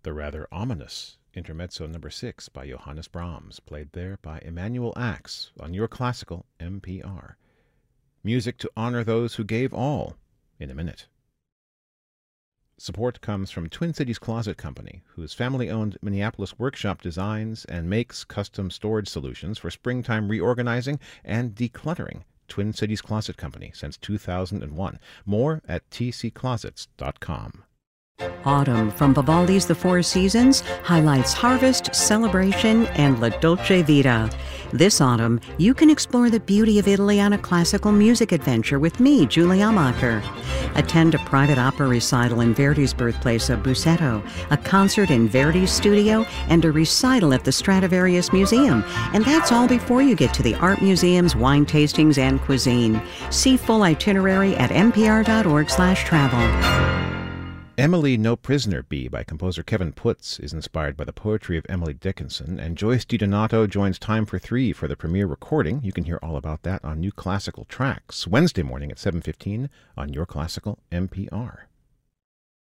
The rather ominous Intermezzo No. 6 by Johannes Brahms, played there by Emanuel Ax on Your Classical NPR. Music to honor those who gave all in a minute. Support comes from Twin Cities Closet Company, whose family-owned Minneapolis workshop designs and makes custom storage solutions for springtime reorganizing and decluttering. Twin Cities Closet Company since 2001. More at tcclosets.com. Autumn from Vivaldi's The Four Seasons highlights harvest, celebration, and La Dolce Vita. This autumn, you can explore the beauty of Italy on a classical music adventure with me, Julie Amacher. Attend a private opera recital in Verdi's birthplace of Busseto, a concert in Verdi's studio, and a recital at the Stradivarius Museum. And that's all before you get to the art museums, wine tastings, and cuisine. See full itinerary at npr.org/travel. Emily No Prisoner Bee by composer Kevin Putz is inspired by the poetry of Emily Dickinson, and Joyce DiDonato joins Time for Three for the premiere recording. You can hear all about that on New Classical Tracks, Wednesday morning at 7:15 on Your Classical NPR.